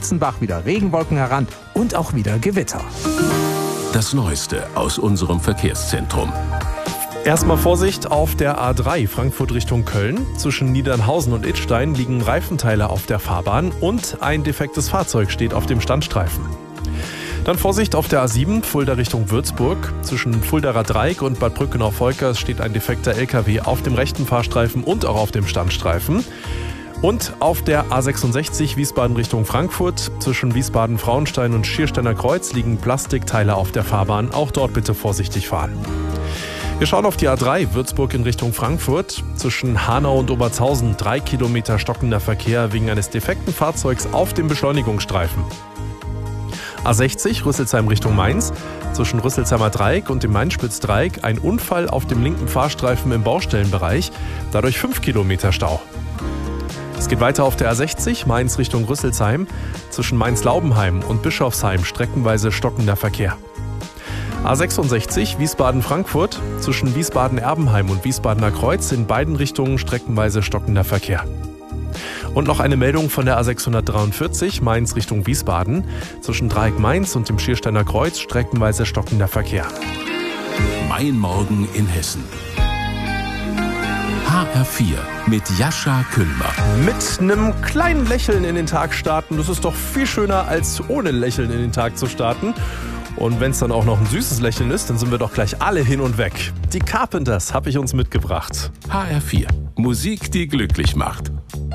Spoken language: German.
Schwarzenbach wieder Regenwolken heran und auch wieder Gewitter. Das Neueste aus unserem Verkehrszentrum. Erstmal Vorsicht auf der A3 Frankfurt Richtung Köln. Zwischen Niedernhausen und Idstein liegen Reifenteile auf der Fahrbahn und ein defektes Fahrzeug steht auf dem Standstreifen. Dann Vorsicht auf der A7 Fulda Richtung Würzburg. Zwischen Fuldaer Dreieck und Bad Brückenau-Volkers steht ein defekter LKW auf dem rechten Fahrstreifen und auch auf dem Standstreifen. Und auf der A66 Wiesbaden Richtung Frankfurt. Zwischen Wiesbaden-Frauenstein und Schiersteiner Kreuz liegen Plastikteile auf der Fahrbahn. Auch dort bitte vorsichtig fahren. Wir schauen auf die A3 Würzburg in Richtung Frankfurt. Zwischen Hanau und Obertshausen 3 Kilometer stockender Verkehr wegen eines defekten Fahrzeugs auf dem Beschleunigungsstreifen. A60 Rüsselsheim Richtung Mainz. Zwischen Rüsselsheimer Dreieck und dem Mainspitzdreieck ein Unfall auf dem linken Fahrstreifen im Baustellenbereich. Dadurch 5 Kilometer Stau. Es geht weiter auf der A60 Mainz Richtung Rüsselsheim. Zwischen Mainz-Laubenheim und Bischofsheim streckenweise stockender Verkehr. A66 Wiesbaden-Frankfurt. Zwischen Wiesbaden-Erbenheim und Wiesbadener Kreuz in beiden Richtungen streckenweise stockender Verkehr. Und noch eine Meldung von der A643 Mainz Richtung Wiesbaden. Zwischen Dreieck Mainz und dem Schiersteiner Kreuz streckenweise stockender Verkehr. Mein Morgen in Hessen. HR4 mit Jascha Küllmer. Mit einem kleinen Lächeln in den Tag starten, das ist doch viel schöner, als ohne Lächeln in den Tag zu starten. Und wenn es dann auch noch ein süßes Lächeln ist, dann sind wir doch gleich alle hin und weg. Die Carpenters habe ich uns mitgebracht. HR4. Musik, die glücklich macht.